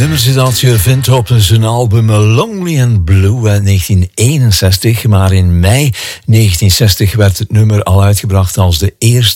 nummertje dat je vindt op zijn album Lonely and Blue uit 1961. Maar in mei 1960 werd het nummer al uitgebracht als de eerste